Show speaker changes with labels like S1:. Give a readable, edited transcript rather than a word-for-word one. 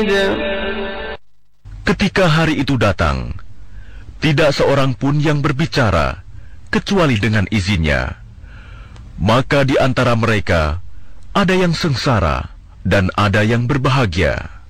S1: Ketika hari itu datang, tidak seorang pun yang berbicara kecuali dengan izinnya. Maka di antara mereka ada yang sengsara dan ada yang berbahagia.